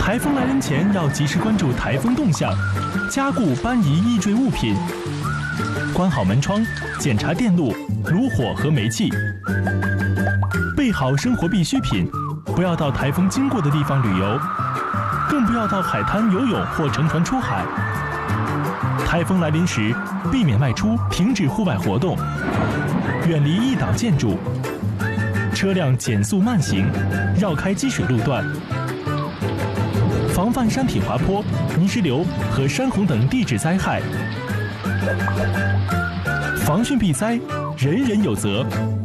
台风来临前要及时关注台风动向，加固搬移易坠物品，关好门窗，检查电路、炉火和煤气，备好生活必需品，不要到台风经过的地方旅游，更不要到海滩游泳或乘船出海。台风来临时，避免外出，停止户外活动，远离易倒建筑，车辆减速慢行，绕开积水路段，防范山体滑坡、泥石流和山洪等地质灾害。防汛避灾，人人有责。